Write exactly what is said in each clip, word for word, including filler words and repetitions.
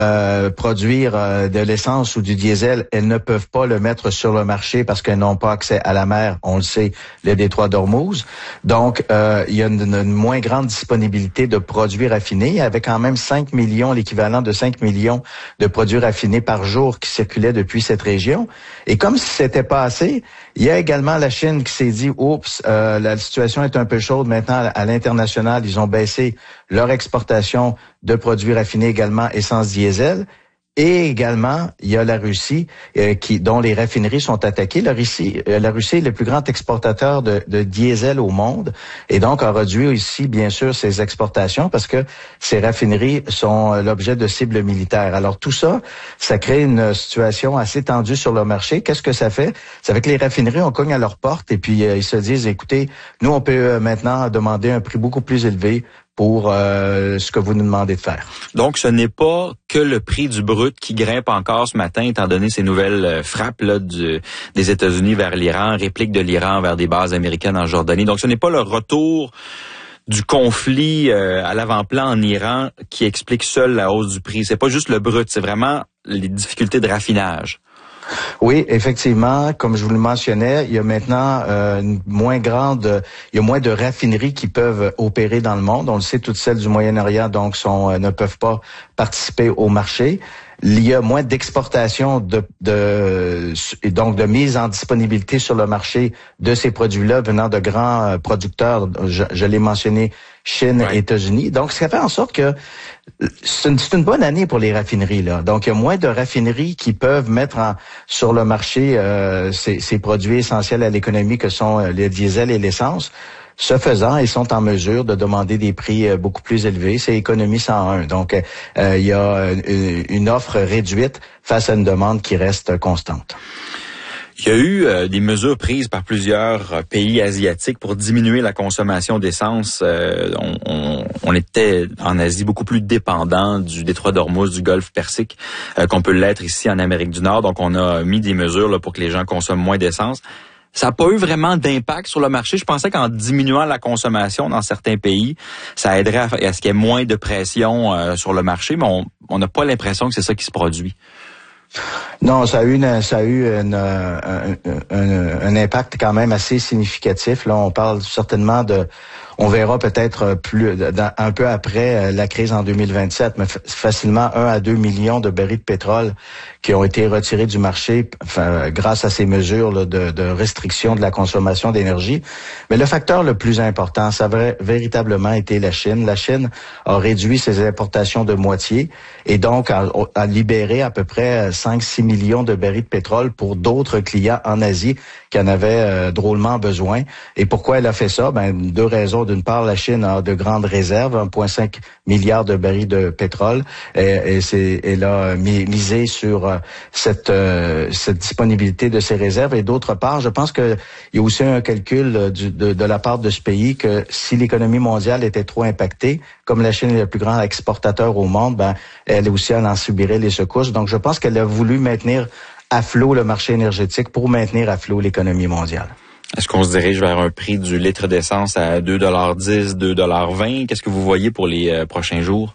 euh, produire euh, de l'essence ou du diesel, elles ne peuvent pas le mettre sur le marché parce qu'elles n'ont pas accès à la mer. On le sait, le détroit d'Ormuz. Donc, euh, il y a une, une moins grande disponibilité de produits raffinés. Il y avait quand même cinq millions, l'équivalent de cinq millions de produits raffinés par jour qui circulaient depuis cette région. Et comme si c'était pas assez, il y a également la Chine qui s'est dit, oups, euh, la situation est un peu chaude maintenant à l'international. Ils ont baissé leur exportation de produits raffinés également, essence diesel. Et également, il y a la Russie euh, qui dont les raffineries sont attaquées. La Russie, euh, la Russie est le plus grand exportateur de, de diesel au monde et donc a réduit ici, bien sûr, ses exportations parce que ces raffineries sont euh, l'objet de cibles militaires. Alors tout ça, ça crée une situation assez tendue sur le marché. Qu'est-ce que ça fait? Ça fait que les raffineries, on cogne à leur porte et puis euh, ils se disent, écoutez, nous, on peut euh, maintenant demander un prix beaucoup plus élevé pour euh, ce que vous nous demandez de faire. Donc, ce n'est pas que le prix du brut qui grimpe encore ce matin, étant donné ces nouvelles frappes là, du, des États-Unis vers l'Iran, réplique de l'Iran vers des bases américaines en Jordanie. Donc, ce n'est pas le retour du conflit euh, à l'avant-plan en Iran qui explique seul la hausse du prix. C'est pas juste le brut, c'est vraiment les difficultés de raffinage. Oui, effectivement, comme je vous le mentionnais, il y a maintenant euh, une moins grande, il y a moins de raffineries qui peuvent opérer dans le monde. On le sait, toutes celles du Moyen-Orient donc sont euh, ne peuvent pas participer au marché. Il y a moins d'exportation de, de et donc de mise en disponibilité sur le marché de ces produits-là venant de grands producteurs. Je, je l'ai mentionné, Chine et États-Unis. Donc, ça fait en sorte que c'est une, c'est une bonne année pour les raffineries là. Donc, il y a moins de raffineries qui peuvent mettre en, sur le marché euh, ces, ces produits essentiels à l'économie que sont le diesel et l'essence. Ce faisant, ils sont en mesure de demander des prix beaucoup plus élevés. C'est économie cent un. Donc, euh, il y a une, une offre réduite face à une demande qui reste constante. Il y a eu euh, des mesures prises par plusieurs pays asiatiques pour diminuer la consommation d'essence. Euh, on, on, on était en Asie beaucoup plus dépendant du détroit d'Ormuz, du golfe Persique, euh, qu'on peut l'être ici en Amérique du Nord. Donc, on a mis des mesures là, pour que les gens consomment moins d'essence. Ça n'a pas eu vraiment d'impact sur le marché. Je pensais qu'en diminuant la consommation dans certains pays, ça aiderait à, à ce qu'il y ait moins de pression euh, sur le marché, mais on n'a pas l'impression que c'est ça qui se produit. Non, ça a eu une, ça a eu une, un, un, un impact quand même assez significatif. Là, on parle certainement de, on verra peut-être plus dans, un peu après la crise en deux mille vingt-sept, mais facilement un à deux millions de barils de pétrole qui ont été retirés du marché enfin, grâce à ces mesures là, de, de restriction de la consommation d'énergie. Mais le facteur le plus important, ça a véritablement été la Chine. La Chine a réduit ses importations de moitié et donc a, a libéré à peu près cinq à six millions de barils de pétrole pour d'autres clients en Asie qui en avaient euh, drôlement besoin. Et pourquoi elle a fait ça? Ben, deux raisons. D'une part, la Chine a de grandes réserves, un virgule cinq milliard de barils de pétrole, et, et c'est, elle a misé sur euh, cette, euh, cette disponibilité de ces réserves. Et d'autre part, je pense qu'il y a aussi un calcul du, de, de la part de ce pays que si l'économie mondiale était trop impactée, comme la Chine est le plus grand exportateur au monde, ben, elle aussi elle en subirait les secousses. Donc, je pense qu'elle a voulu maintenir à flot le marché énergétique pour maintenir à flot l'économie mondiale. Est-ce qu'on se dirige vers un prix du litre d'essence à deux dollars dix, deux dollars vingt? Qu'est-ce que vous voyez pour les euh, prochains jours?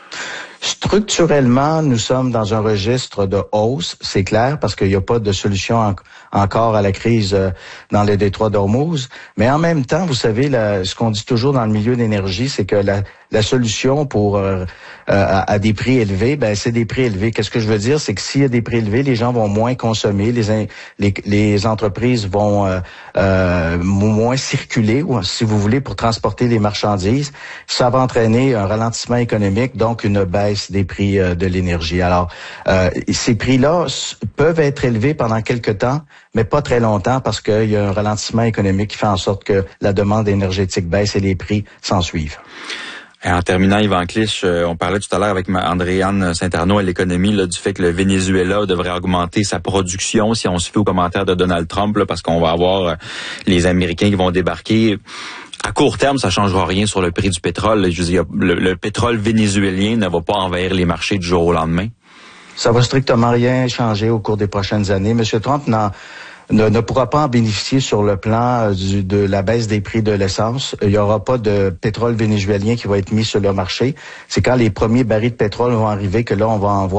Structurellement, nous sommes dans un registre de hausse, c'est clair, parce qu'il n'y a pas de solution en, encore à la crise euh, dans le détroit d'Ormuz. Mais en même temps, vous savez, la, ce qu'on dit toujours dans le milieu d'énergie, c'est que la, la solution pour euh, euh, à, à des prix élevés, ben c'est des prix élevés. Qu'est-ce que je veux dire, c'est que s'il y a des prix élevés, les gens vont moins consommer, les les, les entreprises vont euh, euh, moins circuler, ou si vous voulez, pour transporter les marchandises. Ça va entraîner un ralentissement économique, donc une baisse des prix euh, de l'énergie. Alors, euh, ces prix-là peuvent être élevés pendant quelque temps, mais pas très longtemps parce qu'il y a un ralentissement économique qui fait en sorte que la demande énergétique baisse et les prix s'en suivent. Et en terminant, Yvan Clich, on parlait tout à l'heure avec Andréane Saint-Arnaud à l'économie là, du fait que le Venezuela devrait augmenter sa production si on se fie aux commentaires de Donald Trump, là, parce qu'on va avoir les Américains qui vont débarquer. À court terme, ça changera rien sur le prix du pétrole. Je veux dire, le, le pétrole vénézuélien ne va pas envahir les marchés du jour au lendemain. Ça va strictement rien changer au cours des prochaines années. M. Trump n'en Ne, ne pourra pas en bénéficier sur le plan du, de la baisse des prix de l'essence. Il n'y aura pas de pétrole vénézuélien qui va être mis sur le marché. C'est quand les premiers barils de pétrole vont arriver que là, on va en voir